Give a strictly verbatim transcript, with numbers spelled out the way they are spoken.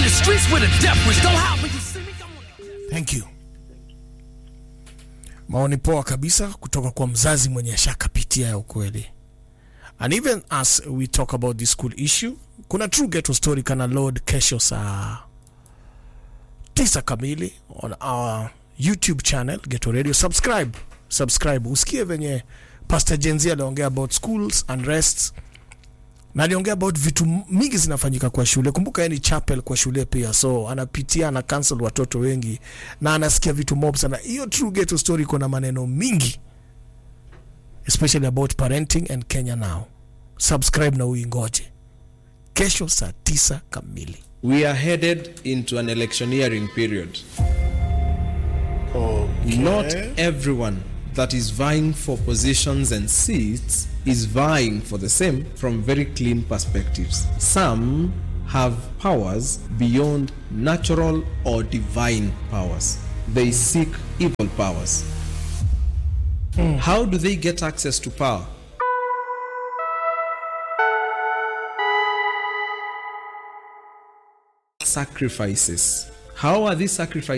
the streets with a death wish. Don't hide when you see me. Thank you. Maoni poa kabisa kutoka kwa mzazi mwenye ashakapitia ya ukweli. And even as we talk about this school issue, kuna True Ghetto Story kana load kesho saa tisa kamili on our YouTube channel Ghetto Radio. Subscribe, subscribe. Usikie venye Pastor Jenzi aliongea about schools unrest. Na aliongea about vitu mingi zinafanyika kwa shule. Kumbuka yeye ni chapel kwa shule pia. So anapitia na cancel watoto wengi na anasikia vitu mob sana. Hiyo True Ghetto Story kuna maneno mingi, especially about parenting and Kenya now. Subscribe na uingoje. Kesho saa tisa kamili. We are headed into an electioneering period. Okay. Not everyone that is vying for positions and seats is vying for the same from very clean perspectives. Some have powers beyond natural or divine powers. They seek evil powers. Mm. How do they get access to power? Sacrifices. How are these sacrifices?